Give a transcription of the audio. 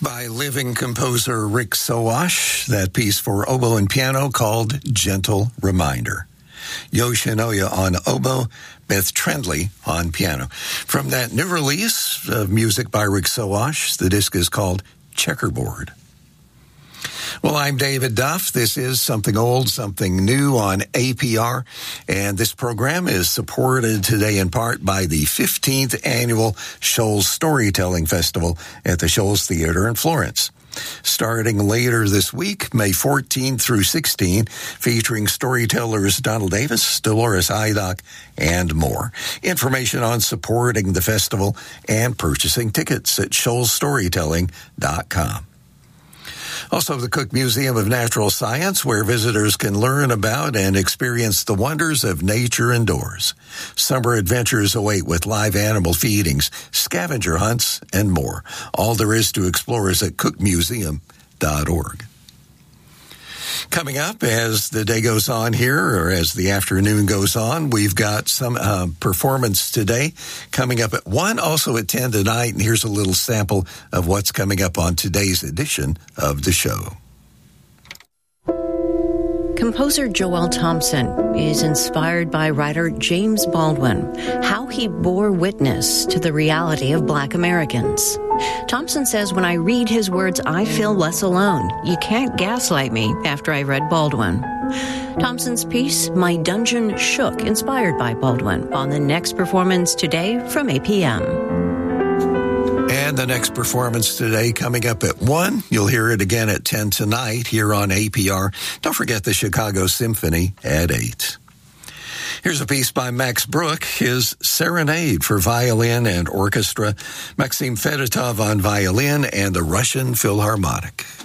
By living composer Rick Sowash, that piece for oboe and piano called Gentle Reminder. Yoshinoya on oboe, Beth Trendley on piano. From that new release of music by Rick Sowash, the disc is called Checkerboard. Well, I'm David Duff. This is Something Old, Something New on APR, and this program is supported today in part by the 15th Annual Shoals Storytelling Festival at the Shoals Theater in Florence. Starting later this week, May 14 through 16, featuring storytellers Donald Davis, Dolores Idoc, and more. Information on supporting the festival and purchasing tickets at shoalsstorytelling.com. Also, the Cook Museum of Natural Science, where visitors can learn about and experience the wonders of nature indoors. Summer adventures await with live animal feedings, scavenger hunts, and more. All there is to explore is at cookmuseum.org. Coming up as the day goes on here, or as the afternoon goes on, we've got some performance today coming up at 1, also at 10 tonight, and here's a little sample of what's coming up on today's edition of the show. Composer Joel Thompson is inspired by writer James Baldwin, how he bore witness to the reality of Black Americans. Thompson says, when I read his words, I feel less alone. You can't gaslight me after I read Baldwin. Thompson's piece, My Dungeon Shook, inspired by Baldwin, on the next performance today from APM. And the next performance today coming up at 1. You'll hear it again at 10 tonight here on APR. Don't forget the Chicago Symphony at 8. Here's a piece by Max Bruch, his Serenade for violin and orchestra, Maxim Fedotov on violin, and the Russian Philharmonic.